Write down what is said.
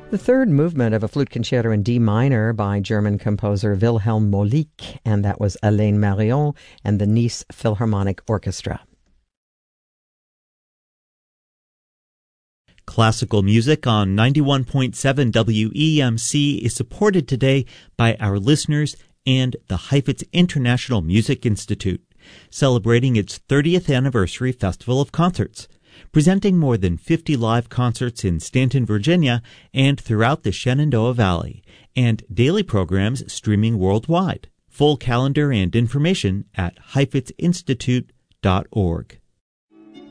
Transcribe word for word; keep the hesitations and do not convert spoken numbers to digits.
The third movement of a flute concerto in D minor by German composer Wilhelm Molik, and that was Alain Marion and the Nice Philharmonic Orchestra. Classical music on ninety-one point seven W E M C is supported today by our listeners and the Heifetz International Music Institute, celebrating its thirtieth anniversary festival of concerts, presenting more than fifty live concerts in Stanton, Virginia, and throughout the Shenandoah Valley, and daily programs streaming worldwide. Full calendar and information at heifetz institute dot org.